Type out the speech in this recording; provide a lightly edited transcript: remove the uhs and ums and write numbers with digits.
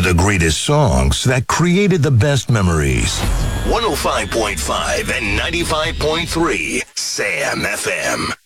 for the greatest songs that created the best memories. 105.5 and 95.3 Sam FM.